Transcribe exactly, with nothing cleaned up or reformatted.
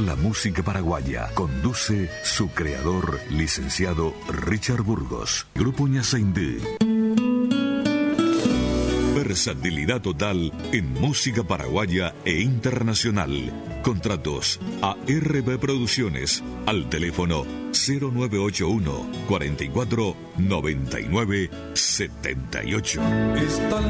la música paraguaya. Conduce su creador, licenciado Richard Burgos. Grupo Ñasaindú. Versatilidad total en música paraguaya e internacional. Contratos a R B Producciones al teléfono cero nueve ocho uno, cuarenta y cuatro, noventa y nueve, setenta y ocho.